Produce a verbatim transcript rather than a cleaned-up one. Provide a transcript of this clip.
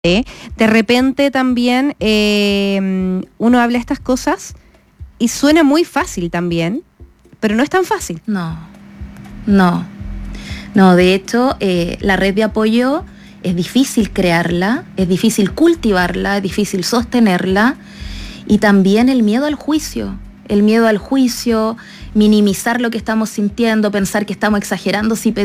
De repente también eh, uno habla estas cosas y suena muy fácil también, pero no es tan fácil. No, no, no, de hecho eh, la red de apoyo es difícil crearla, es difícil cultivarla, es difícil sostenerla, y también el miedo al juicio, el miedo al juicio, minimizar lo que estamos sintiendo, pensar que estamos exagerando si